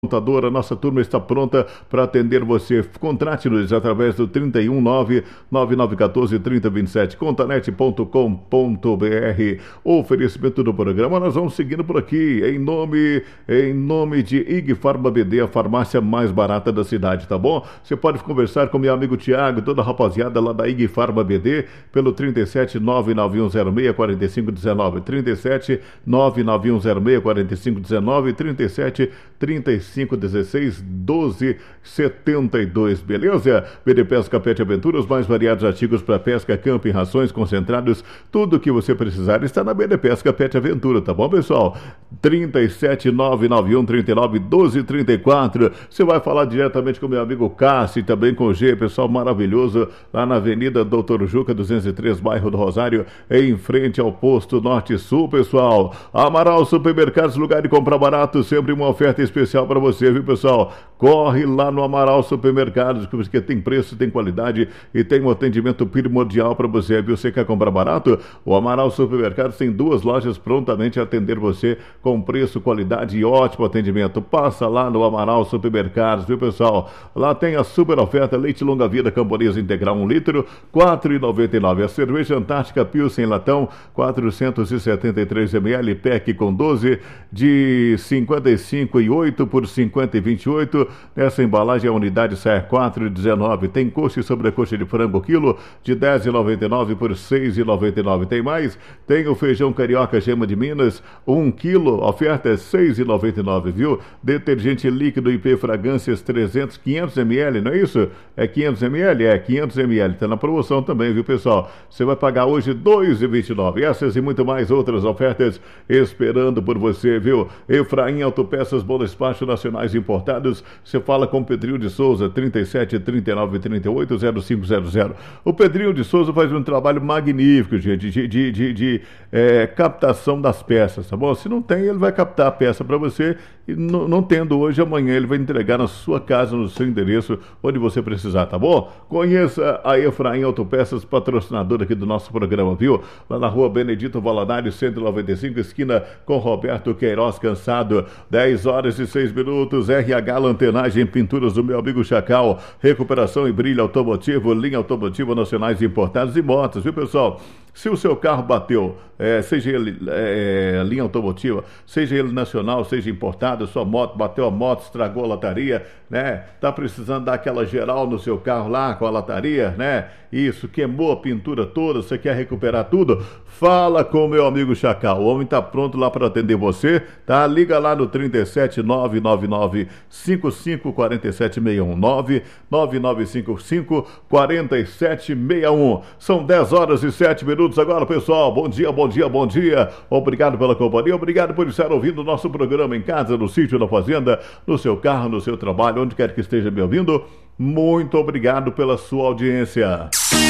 Montadora, nossa turma está pronta para atender você. Contrate-nos através do 319-9914-3027, contanet.com.br. Oferecimento do programa, nós vamos seguindo por aqui, em nome de IG Farma BD, a farmácia mais barata da cidade, tá bom? Você pode conversar com meu amigo Tiago, toda a rapaziada lá da IG Farma BD, pelo 37-99106-4519, 37-99106-4519, 37-3516-1272, beleza? BD Pesca Pet Aventura, os mais variados artigos para pesca, camping, rações, concentrados, tudo o que você precisar está na BD Pesca Pet Aventura, tá bom, pessoal? 37-991-39-1234. Você vai falar diretamente com meu amigo Cássio e também com o G, pessoal maravilhoso, lá na Avenida Doutor Juca, 203, bairro do Rosário, em frente ao posto Norte Sul, pessoal. Amaral Supermercados, lugar de comprar barato, sempre uma oferta especial para você, viu, pessoal? Corre lá no Amaral Supermercados, porque tem preço, tem qualidade e tem um atendimento primordial para você, viu? Você quer comprar barato? O Amaral Supermercados tem 2 lojas prontamente a atender você com preço, qualidade e ótimo atendimento. Passa lá no Amaral Supermercados, viu, pessoal? Lá tem a super oferta: leite longa vida Camponesa integral 1 litro, R$ 4,99. A cerveja Antártica Pilsen latão, 473 ml, PEC com 12, de 55,8 por 50,28. Nessa embalagem a unidade sai a 4,19. Tem coxa e sobrecoxa de frango quilo de 10,99 por 6,99. Tem mais? Tem o feijão carioca gema de Minas, 1 quilo, oferta é 6,99, viu? Detergente líquido IP Fragrâncias 500 ml, não é isso? É 500 ml? É 500 ml. Tá na promoção também, viu, pessoal? Você vai pagar hoje 2,29. Essas e muito mais outras ofertas esperando por você, viu? Efraim Autopeças, bom despacho, nacionais importados. Você fala com o Pedrinho de Souza, 37 39 38 0500. O Pedrinho de Souza faz um trabalho magnífico, gente, de captação das peças, tá bom? Se não tem, ele vai captar a peça para você e não tendo hoje, amanhã ele vai entregar na sua casa, no seu endereço, onde você precisar, tá bom? Conheça a Efraim Autopeças, patrocinadora aqui do nosso programa, viu? Lá na rua Benedito Valadares, 195, esquina com Roberto Queiroz Cansado, 10h06. RH Lantenagem, pinturas do meu amigo Chacal, recuperação e brilho automotivo, linha automotiva nacionais importados e motos, viu, pessoal? Se o seu carro bateu, seja ele linha automotiva, seja ele nacional, seja importado, sua moto bateu a moto, estragou a lataria, né? Tá precisando dar aquela geral no seu carro lá com a lataria, né? Isso, queimou a pintura toda, você quer recuperar tudo? Fala com o meu amigo Chacal, o homem tá pronto lá para atender você, tá? Liga lá no 37 999 55 47 61, 99955 4761. São 10h07 agora, pessoal. Bom dia, bom dia, bom dia. Obrigado pela companhia, obrigado por estar ouvindo o nosso programa em casa, no sítio, na fazenda, no seu carro, no seu trabalho, onde quer que esteja me ouvindo. Muito obrigado pela sua audiência.